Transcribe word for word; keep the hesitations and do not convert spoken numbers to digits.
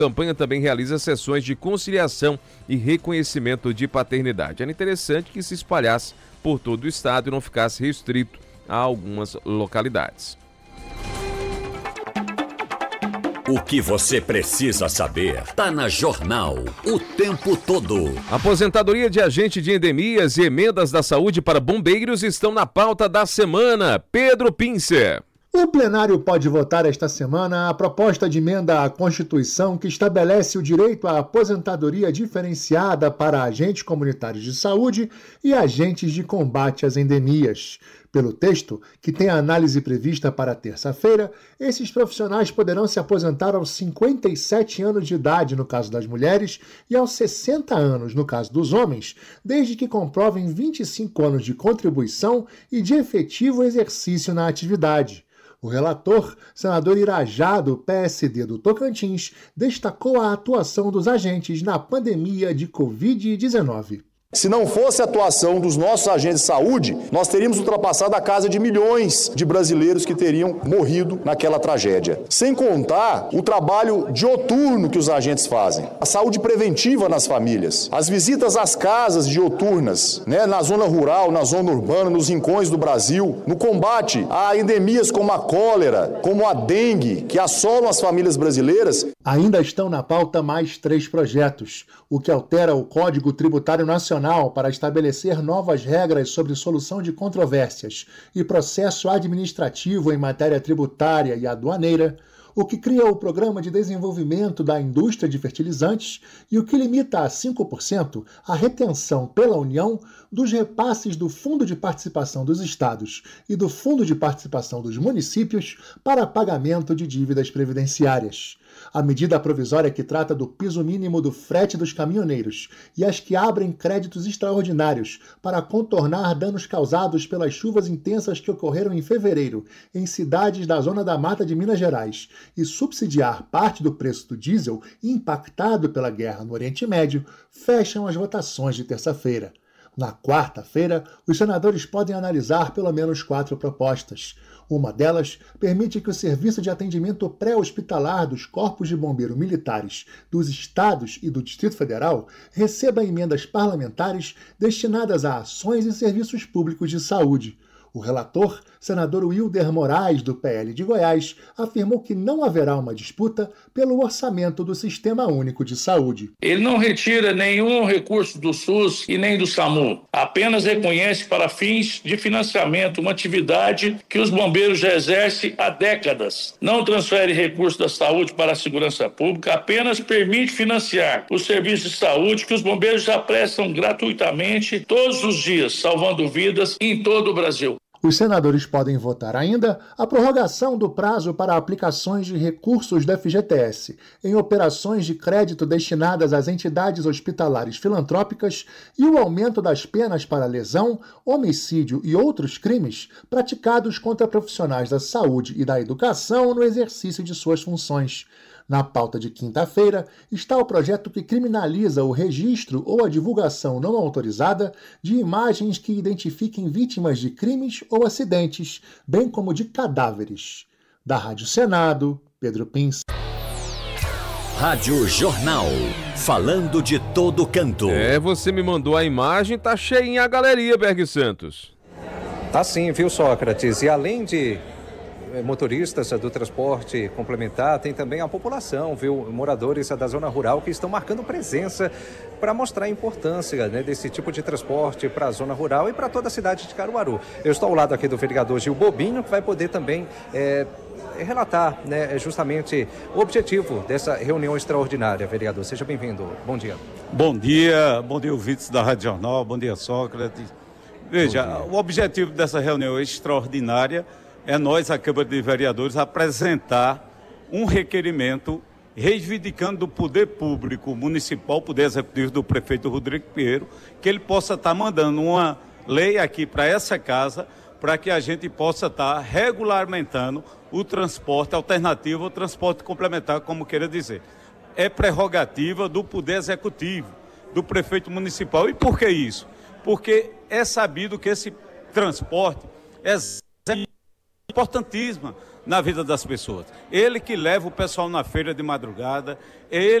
A campanha também realiza sessões de conciliação e reconhecimento de paternidade. Era interessante que se espalhasse por todo o estado e não ficasse restrito a algumas localidades. O que você precisa saber está na Jornal o tempo todo. Aposentadoria de agente de endemias e emendas da saúde para bombeiros estão na pauta da semana. Pedro Pincer. O plenário pode votar esta semana a proposta de emenda à Constituição que estabelece o direito à aposentadoria diferenciada para agentes comunitários de saúde e agentes de combate às endemias. Pelo texto, que tem a análise prevista para terça-feira, esses profissionais poderão se aposentar aos cinquenta e sete anos de idade no caso das mulheres e aos sessenta anos no caso dos homens, desde que comprovem vinte e cinco anos de contribuição e de efetivo exercício na atividade. O relator, senador Irajá, do P S D do Tocantins, destacou a atuação dos agentes na pandemia de covid dezenove. Se não fosse a atuação dos nossos agentes de saúde, nós teríamos ultrapassado a casa de milhões de brasileiros que teriam morrido naquela tragédia. Sem contar o trabalho dioturno que os agentes fazem, a saúde preventiva nas famílias, as visitas às casas dioturnas, né, na zona rural, na zona urbana, nos rincões do Brasil, no combate a endemias como a cólera, como a dengue, que assolam as famílias brasileiras. Ainda estão na pauta mais três projetos: o que altera o Código Tributário Nacional para estabelecer novas regras sobre solução de controvérsias e processo administrativo em matéria tributária e aduaneira, o que cria o Programa de Desenvolvimento da Indústria de Fertilizantes e o que limita a cinco por cento a retenção pela União dos repasses do Fundo de Participação dos Estados e do Fundo de Participação dos Municípios para pagamento de dívidas previdenciárias. A medida provisória que trata do piso mínimo do frete dos caminhoneiros e as que abrem créditos extraordinários para contornar danos causados pelas chuvas intensas que ocorreram em fevereiro em cidades da Zona da Mata de Minas Gerais e subsidiar parte do preço do diesel impactado pela guerra no Oriente Médio, fecham as votações de terça-feira. Na quarta-feira, os senadores podem analisar pelo menos quatro propostas. Uma delas permite que o Serviço de Atendimento Pré-Hospitalar dos Corpos de Bombeiro Militares dos Estados e do Distrito Federal receba emendas parlamentares destinadas a ações e serviços públicos de saúde. O relator, senador Wilder Moraes, do P L de Goiás, afirmou que não haverá uma disputa pelo orçamento do Sistema Único de Saúde. Ele não retira nenhum recurso do SUS e nem do SAMU, apenas reconhece para fins de financiamento uma atividade que os bombeiros já exercem há décadas. Não transfere recursos da saúde para a segurança pública, apenas permite financiar os serviços de saúde que os bombeiros já prestam gratuitamente todos os dias, salvando vidas em todo o Brasil. Os senadores podem votar ainda a prorrogação do prazo para aplicações de recursos do F G T S em operações de crédito destinadas às entidades hospitalares filantrópicas e o aumento das penas para lesão, homicídio e outros crimes praticados contra profissionais da saúde e da educação no exercício de suas funções. Na pauta de quinta-feira está o projeto que criminaliza o registro ou a divulgação não autorizada de imagens que identifiquem vítimas de crimes ou acidentes, bem como de cadáveres. Da Rádio Senado, Pedro Pins. Rádio Jornal, falando de todo canto. É, você me mandou a imagem, tá cheinha a galeria, Berg Santos. Tá sim, viu, Sócrates? E além de motoristas do transporte complementar, tem também a população, viu, moradores da zona rural que estão marcando presença para mostrar a importância, né, desse tipo de transporte para a zona rural e para toda a cidade de Caruaru. Eu estou ao lado aqui do vereador Gil Bobinho, que vai poder também é, relatar, né, justamente o objetivo dessa reunião extraordinária. Vereador, seja bem-vindo. Bom dia. Bom dia, bom dia, ouvintes da Rádio Jornal, bom dia, Sócrates. Veja, o objetivo dessa reunião extraordinária é nós, a Câmara de Vereadores, apresentar um requerimento reivindicando do poder público municipal, poder executivo do prefeito Rodrigo Pinheiro, que ele possa estar mandando uma lei aqui para essa casa, para que a gente possa estar regulamentando o transporte alternativo, o transporte complementar, como queira dizer. É prerrogativa do poder executivo, do prefeito municipal. E por que isso? Porque é sabido que esse transporte é importantíssima na vida das pessoas. Ele que leva o pessoal na feira de madrugada, ele